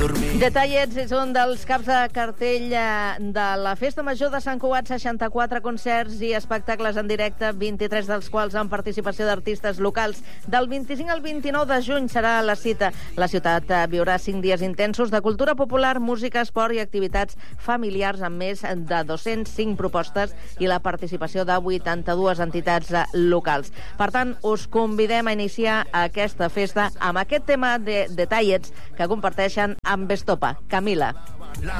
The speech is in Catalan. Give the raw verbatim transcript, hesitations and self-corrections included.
dormir. Detallets és un dels caps de cartell de la Festa Major de Sant Cugat, seixanta-quatre concerts i espectacles en directe, vint-i-tres dels quals amb participació d'artistes locals. Del vint-i-cinc al vint-i-nou de juny serà la cita. La ciutat viurà cinc dies intensos de cultura popular, música, esport i activitats familiars amb més de dos-cents cinc propostes i la participació de vuitanta-dues entitats locals. Per tant, us convidem a iniciar aquesta festa amb aquest tema de Detallets que comparteixen amb Vestopa. Camila.